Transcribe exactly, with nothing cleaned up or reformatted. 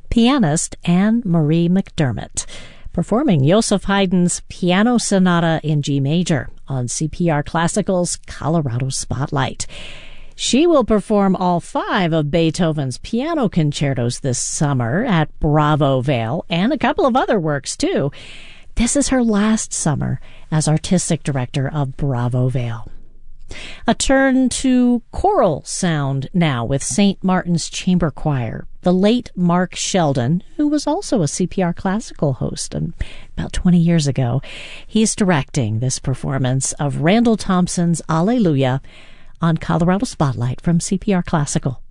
pianist Anne Marie McDermott, performing Joseph Haydn's Piano Sonata in G Major on C P R Classical's Colorado Spotlight. She will perform all five of Beethoven's piano concertos this summer at Bravo Vale, and a couple of other works, too. This is her last summer as artistic director of Bravo Vale. A turn to choral sound now with Saint Martin's Chamber Choir. The late Mark Sheldon, who was also a C P R Classical host about twenty years ago, he's directing this performance of Randall Thompson's Alleluia on Colorado Spotlight from C P R Classical.